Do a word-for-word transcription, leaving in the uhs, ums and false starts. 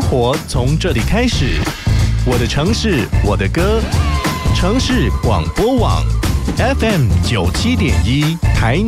活从这里开始。我的城市，我的歌。城市广播网 F M 九七点一台